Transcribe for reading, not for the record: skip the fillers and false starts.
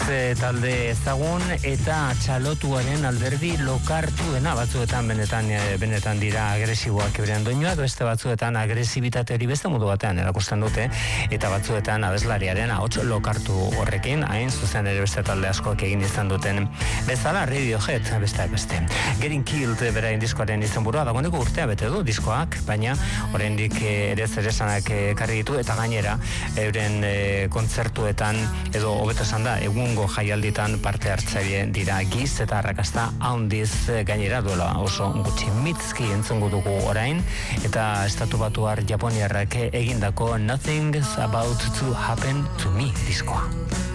talde ezagun eta txalotuaren alderdi lokartu dena, batzuetan benetan dira agresiboak euren doinuak, beste batzuetan agresibitate hori beste modu batean erakusten dute, eta batzuetan abeslariaren ahots lokartu horrekin, hain zuzen ere beste talde askoak egin izan duten bezala, Radiohead besteak beste. Getting Killed berain diskoaren izenburua, dagoeneko urtea bete du diskoak, baina oraindik ere zeresanak ekarri ditu, eta gainera euren kontzertuetan edo hobeto esan da egungo jaialditan parte hartzaile dira giz eta arrakasta handiz gainera duela oso gutxi. Mitski entzungo dugu orain, eta estatu batuar japoniarrak egindako Nothing's About to Happen to Me diskoa.